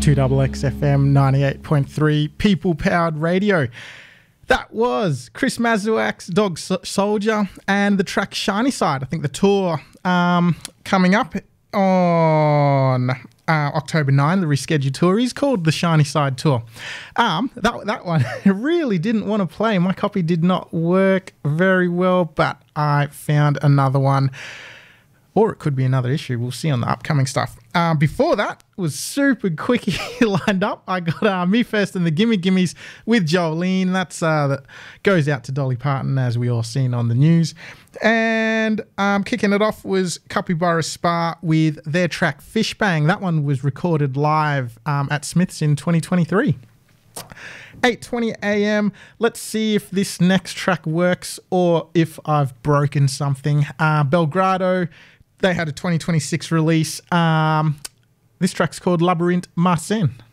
2XXFM 98.3 People Powered Radio. That was Chris Mazuak's Dog Soldier and the track Shiny Side. I think the tour coming up on October 9, the rescheduled tour is called the Shiny Side Tour. That one I really didn't want to play. My copy did not work very well, but I found another one. Or it could be another issue. We'll see on the upcoming stuff. Before that was super quickie lined up. I got Me First and the Gimme Gimmes with Jolene. That goes out to Dolly Parton, as we all seen on the news. And kicking it off was Capybara Spa with their track Fish Bang. That one was recorded live at Smith's in 2023. 8:20 a.m. Let's see if this next track works or if I've broken something. Belgrado, they had a 2026 release. This track's called Labyrinth Marcin.